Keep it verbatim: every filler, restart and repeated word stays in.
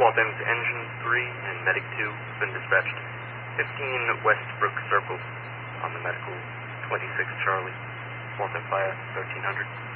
Waltham's Engine three and Medic two have been dispatched. fifteen Westbrook Circle on the medical twenty-six Charlie. Waltham Fire, thirteen hundred.